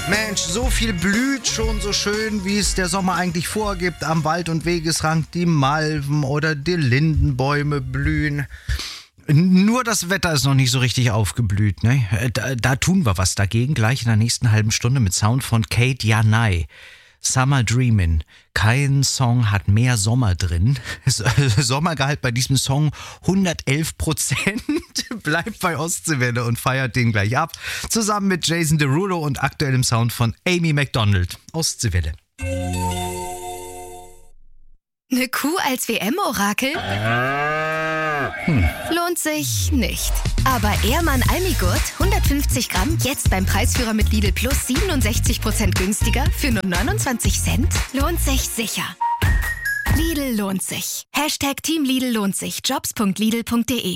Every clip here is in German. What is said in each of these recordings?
Mensch, so viel blüht schon so schön, wie es der Sommer eigentlich vorgibt. Am Wald- und Wegesrand die Malven oder die Lindenbäume blühen. Nur das Wetter ist noch nicht so richtig aufgeblüht. Ne? Da tun wir was dagegen, gleich in der nächsten halben Stunde mit Sound von Kate Janai. Summer Dreamin'. Kein Song hat mehr Sommer drin. Sommergehalt bei diesem Song 111%. Bleibt bei Ostseewelle und feiert den gleich ab. Zusammen mit Jason Derulo und aktuellem Sound von Amy Macdonald. Ostseewelle. Eine Kuh als WM-Orakel? Lohnt sich nicht. Aber Ehrmann Almigurt, 150 Gramm, jetzt beim Preisführer mit Lidl Plus 67% günstiger für nur 29 Cent? Lohnt sich sicher. Lidl lohnt sich. Hashtag Team Lidl lohnt sich. Jobs.lidl.de.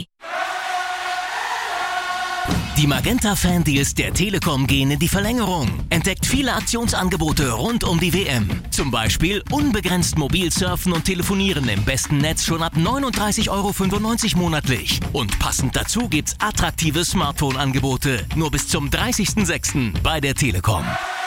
Die Magenta-Fan-Deals der Telekom gehen in die Verlängerung. Entdeckt viele Aktionsangebote rund um die WM. Zum Beispiel unbegrenzt mobil surfen und telefonieren im besten Netz schon ab 39,95 € monatlich. Und passend dazu gibt's attraktive Smartphone-Angebote. Nur bis zum 30.06. bei der Telekom.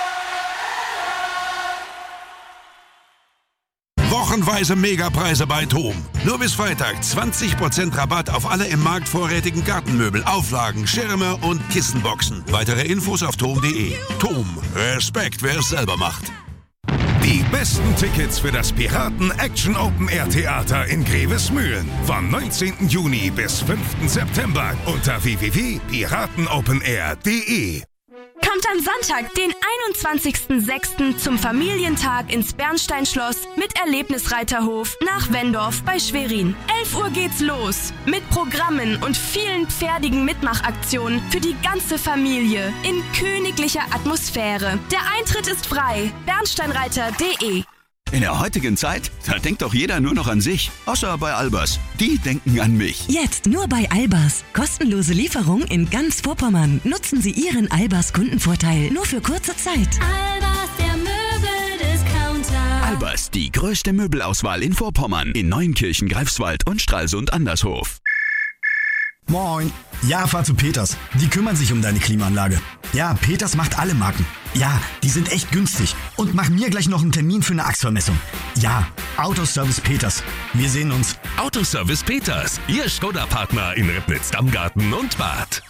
Wochenweise Megapreise bei TOM. Nur bis Freitag 20% Rabatt auf alle im Markt vorrätigen Gartenmöbel, Auflagen, Schirme und Kissenboxen. Weitere Infos auf tom.de. TOM. Respekt, wer es selber macht. Die besten Tickets für das Piraten Action Open Air Theater in Grevesmühlen. Vom 19. Juni bis 5. September unter www.piratenopenair.de. Kommt am Sonntag, den 21.06. zum Familientag ins Bernsteinschloss mit Erlebnisreiterhof nach Wendorf bei Schwerin. 11 Uhr geht's los mit Programmen und vielen pferdigen Mitmachaktionen für die ganze Familie in königlicher Atmosphäre. Der Eintritt ist frei. Bernsteinreiter.de. In der heutigen Zeit, da denkt doch jeder nur noch an sich. Außer bei Albers. Die denken an mich. Jetzt nur bei Albers. Kostenlose Lieferung in ganz Vorpommern. Nutzen Sie Ihren Albers Kundenvorteil nur für kurze Zeit. Albers, der Möbeldiscounter. Albers, die größte Möbelauswahl in Vorpommern. In Neuenkirchen, Greifswald und Stralsund Andershof. Moin. Ja, fahr zu Peters. Die kümmern sich um deine Klimaanlage. Ja, Peters macht alle Marken. Ja, die sind echt günstig. Und mach mir gleich noch einen Termin für eine Achsvermessung. Ja, Autoservice Peters. Wir sehen uns. Autoservice Peters, Ihr Skoda-Partner in Ribnitz-Dammgarten und Bad.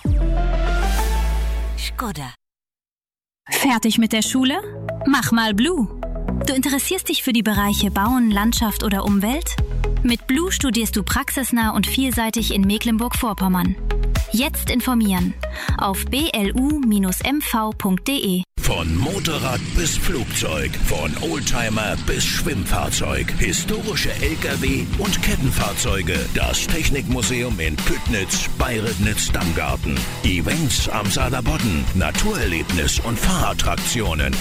Skoda. Fertig mit der Schule? Mach mal Blue. Du interessierst dich für die Bereiche Bauen, Landschaft oder Umwelt? Mit Blue studierst du praxisnah und vielseitig in Mecklenburg-Vorpommern. Jetzt informieren auf blu-mv.de. Von Motorrad bis Flugzeug, von Oldtimer bis Schwimmfahrzeug, historische LKW und Kettenfahrzeuge. Das Technikmuseum in Püttnitz bei Ribnitz-Dammgarten. Events am Saarlandbodden, Naturerlebnis und Fahrattraktionen.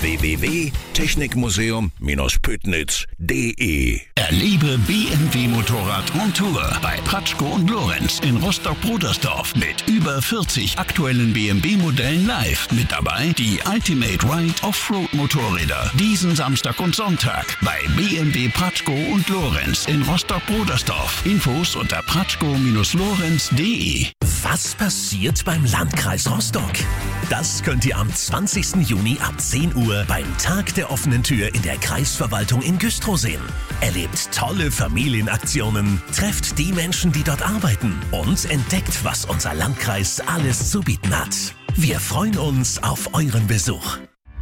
www.technikmuseum-püttnitz.de. Erlebe BMW Motorrad on Tour bei Pratschko und Lorenz in Rostock-Brudersdorf mit über 40 aktuellen BMW-Modellen live. Mit dabei die Ultimate Ride Offroad Motorräder. Diesen Samstag und Sonntag bei BMW Pratschko und Lorenz in Rostock-Brudersdorf. Infos unter pratschko-lorenz.de. Was passiert beim Landkreis Rostock? Das könnt ihr am 20. Juni ab 10 Uhr beim Tag der offenen Tür in der Kreisverwaltung in Güstrow sehen. Erlebt tolle Familienaktionen, trefft die Menschen, die dort arbeiten und entdeckt, was unser Landkreis alles zu bieten hat. Wir freuen uns auf euren Besuch.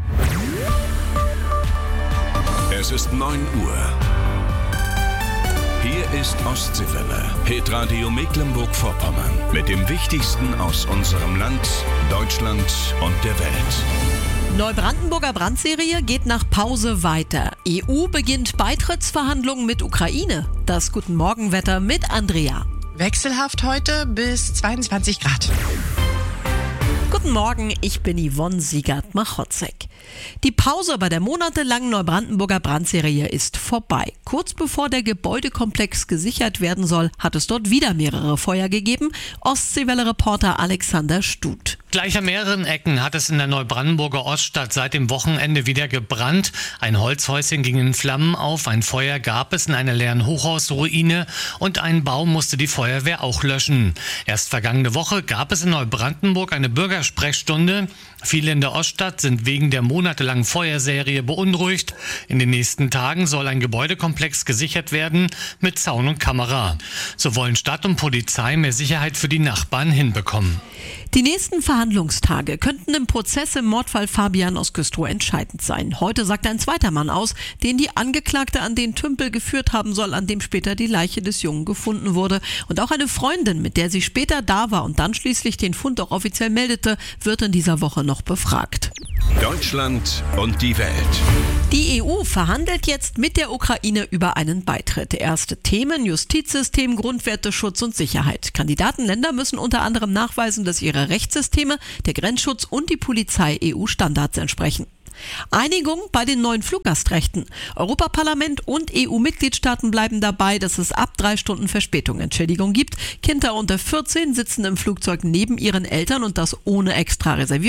Es ist 9 Uhr. Hier ist Ostseewelle, Hitradio Mecklenburg-Vorpommern. Mit dem Wichtigsten aus unserem Land, Deutschland und der Welt. Neubrandenburger Brandserie geht nach Pause weiter. EU beginnt Beitrittsverhandlungen mit Ukraine. Das Guten Morgenwetter mit Andrea. Wechselhaft heute bis 22 Grad. Guten Morgen, ich bin Yvonne Siegert-Machotzek. Die Pause bei der monatelangen Neubrandenburger Brandserie ist vorbei. Kurz bevor der Gebäudekomplex gesichert werden soll, hat es dort wieder mehrere Feuer gegeben. Ostseewelle-Reporter Alexander Stut. Gleich an mehreren Ecken hat es in der Neubrandenburger Oststadt seit dem Wochenende wieder gebrannt. Ein Holzhäuschen ging in Flammen auf, ein Feuer gab es in einer leeren Hochhausruine und einen Baum musste die Feuerwehr auch löschen. Erst vergangene Woche gab es in Neubrandenburg eine Bürgersprechstunde. Viele in der Oststadt sind wegen der monatelangen Feuerserie beunruhigt. In den nächsten Tagen soll ein Gebäudekomplex gesichert werden mit Zaun und Kamera. So wollen Stadt und Polizei mehr Sicherheit für die Nachbarn hinbekommen. Die nächsten Verhandlungstage könnten im Prozess im Mordfall Fabian aus Güstrow entscheidend sein. Heute sagt ein zweiter Mann aus, den die Angeklagte an den Tümpel geführt haben soll, an dem später die Leiche des Jungen gefunden wurde. Und auch eine Freundin, mit der sie später da war und dann schließlich den Fund auch offiziell meldete, wird in dieser Woche noch befragt. Deutschland und die Welt. Die EU verhandelt jetzt mit der Ukraine über einen Beitritt. Erste Themen: Justizsystem, Grundwerte, Schutz und Sicherheit. Kandidatenländer müssen unter anderem nachweisen, dass ihre Rechtssysteme, der Grenzschutz und die Polizei EU-Standards entsprechen. Einigung bei den neuen Fluggastrechten. Europaparlament und EU-Mitgliedstaaten bleiben dabei, dass es ab 3 Stunden Verspätung Entschädigung gibt. Kinder unter 14 sitzen im Flugzeug neben ihren Eltern und das ohne extra Reservierung.